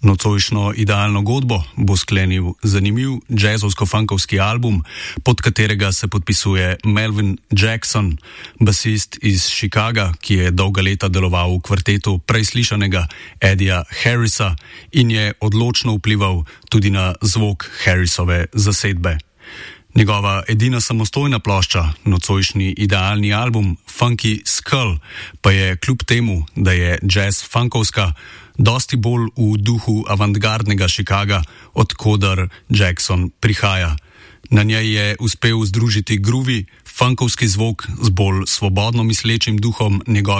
Nocojšnjo idealno godbo bo sklenil zanimiv jazzovsko-funkovski album, pod katerega se podpisuje Melvin Jackson, basist iz Chicaga, ki je dolga leta deloval v kvartetu prej slišanega Eddieja Harrisa in je odločno vplival tudi na zvok Harrisove zasedbe. Njegova edina samostojna plošča, nocojšnji idealni album Funky Skull, pa je kljub temu, da je jazz funkovska, dosti bolj v duhu avantgardnega Chicaga, od koder Jackson prihaja. Na njej je uspel združiti groovy, funkovski zvok z bolj svobodno mislečim duhom njegove